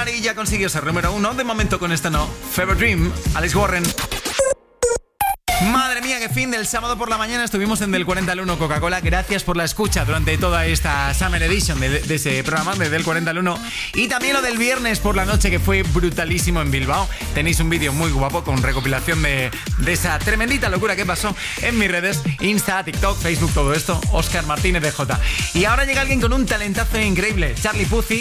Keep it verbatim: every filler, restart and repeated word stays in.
Ferrari ya consiguió ser número uno. De momento con esto no. Fever Dream, Alex Warren. Madre mía, qué fin del sábado por la mañana. Estuvimos en Del cuarenta al uno Coca-Cola. Gracias por la escucha durante toda esta Summer Edition de, de ese programa de Del cuarenta al uno. Y también lo del viernes por la noche, que fue brutalísimo en Bilbao. Tenéis un vídeo muy guapo con recopilación de, de esa tremendita locura que pasó en mis redes: Insta, TikTok, Facebook, todo esto. Óscar Martínez de J. Y ahora llega alguien con un talentazo increíble, Charlie Pucci.